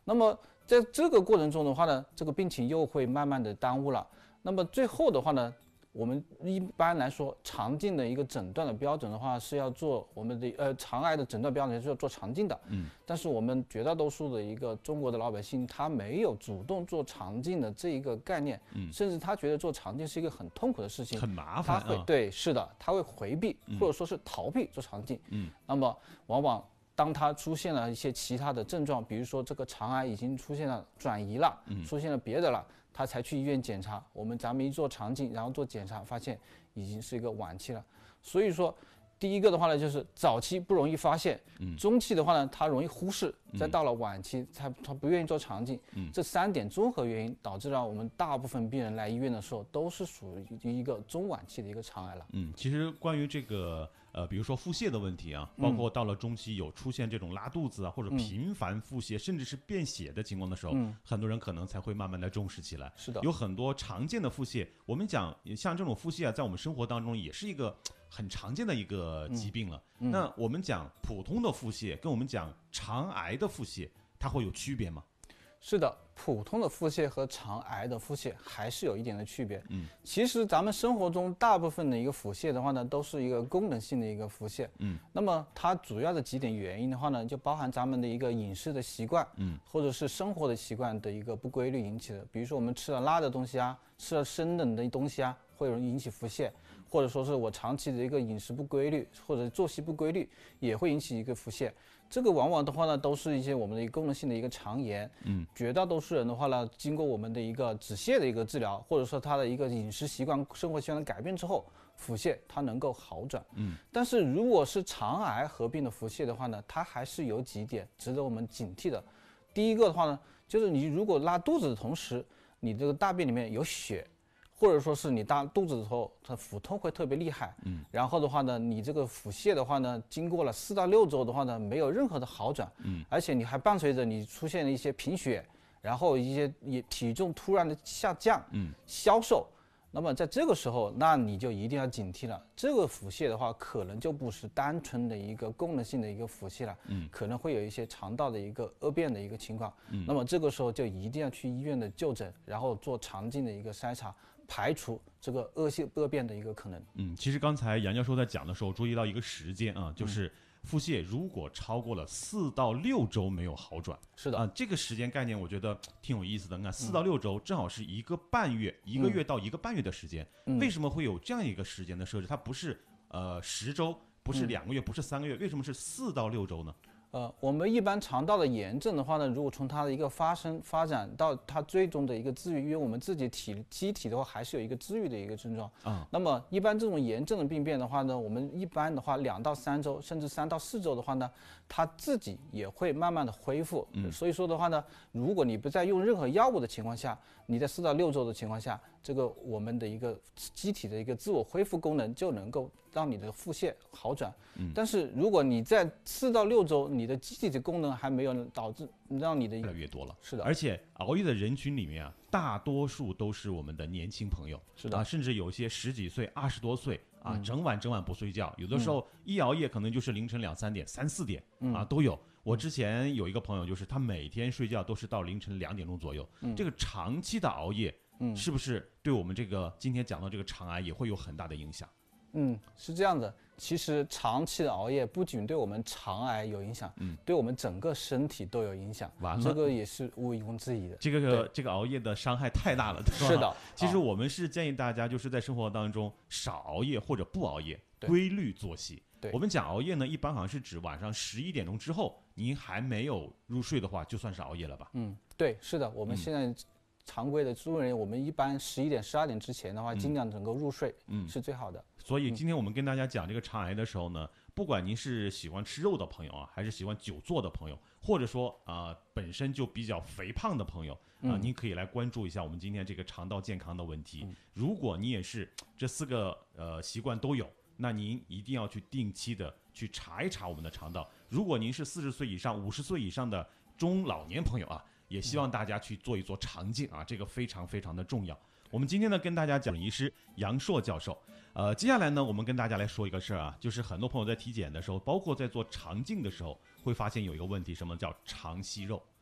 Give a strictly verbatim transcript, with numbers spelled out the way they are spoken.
那么在这个过程中的话呢，这个病情又会慢慢的耽误了。那么最后的话呢，我们一般来说肠镜的一个诊断的标准的话是要做我们的呃肠癌的诊断标准是要做肠镜的，嗯，但是我们绝大多数的一个中国的老百姓他没有主动做肠镜的这一个概念，嗯，甚至他觉得做肠镜是一个很痛苦的事情， 很麻烦， 他会、啊、对，是的，他会回避或者说是逃避做肠镜，嗯，那么往往当它出现了一些其他的症状，比如说这个肠癌已经出现了转移了，嗯、出现了别的了，他才去医院检查。我们咱们一做肠镜，然后做检查，发现已经是一个晚期了。所以说，第一个的话呢，就是早期不容易发现，嗯、中期的话呢，它容易忽视，再到了晚期，他他不愿意做肠镜。嗯、这三点综合原因导致了我们大部分病人来医院的时候都是属于一个中晚期的一个肠癌了。 嗯，其实关于这个。呃，比如说腹泻的问题啊，包括到了中期有出现这种拉肚子啊，或者频繁腹泻，甚至是便血的情况的时候，嗯、很多人可能才会慢慢的重视起来。 是的， 有很多常见的腹泻，我们讲像这种腹泻啊，在我们生活当中也是一个很常见的一个疾病了。嗯嗯、那我们讲普通的腹泻，跟我们讲肠癌的腹泻，它会有区别吗？ 是的，普通的腹泻和肠癌的腹泻还是有一点的区别。嗯，其实咱们生活中大部分的一个腹泻的话呢，都是一个功能性的一个腹泻。嗯，那么它主要的几点原因的话呢，就包含咱们的一个饮食的习惯，嗯，或者是生活的习惯的一个不规律引起的。比如说我们吃了辣的东西啊，吃了生冷的东西啊，会容易引起腹泻。或者说是我长期的一个饮食不规律或者作息不规律也会引起一个腹泻，这个往往的话呢都是一些我们的一个功能性的一个肠炎。嗯，绝大多数人的话呢，经过我们的一个止泻的一个治疗，或者说他的一个饮食习惯生活习惯的改变之后，腹泻它能够好转。嗯，但是如果是肠癌合并的腹泻的话呢，它还是有几点值得我们警惕的。第一个的话呢，就是你如果拉肚子的同时你这个大便里面有血，或者说是你大肚子的时候，它腹痛会特别厉害，嗯，然后的话呢，你这个腹泻的话呢，经过了四到六周的话呢，没有任何的好转，嗯，而且你还伴随着你出现了一些贫血，然后一些也体重突然的下降，嗯，消瘦，那么在这个时候，那你就一定要警惕了，这个腹泻的话，可能就不是单纯的一个功能性的一个腹泻了，嗯，可能会有一些肠道的一个恶变的一个情况，嗯，那么这个时候就一定要去医院的就诊，然后做肠镜的一个筛查。排除这个恶性恶变的一个可能。 嗯，其实刚才杨教授在讲的时候，注意到一个时间啊，就是腹泻如果超过了四到六周没有好转， 是的啊，这个时间概念我觉得挺有意思的。你看，四到六周正好是一个半月，嗯、一个月到一个半月的时间。嗯、为什么会有这样一个时间的设置？它不是呃十周，不是两个月，嗯、不是三个月，为什么是四到六周呢？ 呃，我们一般肠道的炎症的话呢，如果从它的一个发生发展到它最终的一个治愈，因为我们自己体机体的话还是有一个治愈的一个症状啊。那么一般这种炎症的病变的话呢，我们一般的话两到三周，甚至三到四周的话呢，它自己也会慢慢的恢复。嗯，所以说的话呢，如果你不再用任何药物的情况下，你在四到六周的情况下，这个我们的一个机体的一个自我恢复功能就能够让你的腹泻好转。嗯，但是如果你在四到六周，你的机体的功能还没有导致让你的越来越多了。 是的， 而且熬夜的人群里面啊，大多数都是我们的年轻朋友。 是的， 啊，甚至有些十几岁、二十多岁啊，嗯、整晚整晚不睡觉，有的时候一熬夜可能就是凌晨两三点、三四点、嗯、啊都有。我之前有一个朋友，就是他每天睡觉都是到凌晨两点钟左右。嗯、这个长期的熬夜，嗯，是不是对我们这个今天讲到这个肠癌也会有很大的影响？ 嗯，是这样的。其实长期的熬夜不仅对我们肠癌有影响，嗯，对我们整个身体都有影响。 完了， 这个也是毋庸置疑的。 这个这个熬夜的伤害太大了，对吧？ 是的。 其实我们是建议大家就是在生活当中少熬夜或者不熬夜，规律作息。 对， 我们讲熬夜呢，一般好像是指晚上十一点钟之后，您还没有入睡的话，就算是熬夜了吧？ 嗯，对，是的，我们现在、嗯。常规的中国人，我们一般十一点、十二点之前的话，尽量能够入睡，嗯，是最好的。 所以今天我们跟大家讲这个肠癌的时候呢，不管您是喜欢吃肉的朋友啊，还是喜欢久坐的朋友，或者说啊、呃、本身就比较肥胖的朋友啊、呃，您可以来关注一下我们今天这个肠道健康的问题。嗯、如果你也是这四个呃习惯都有，那您一定要去定期的去查一查我们的肠道。如果您是四十岁以上、五十岁以上的中老年朋友啊。也希望大家去做一做肠镜啊，这个非常非常的重要。我们今天呢跟大家讲医师杨硕教授，呃，接下来呢我们跟大家来说一个事儿啊，就是很多朋友在体检的时候，包括在做肠镜的时候，会发现有一个问题，什么叫肠息肉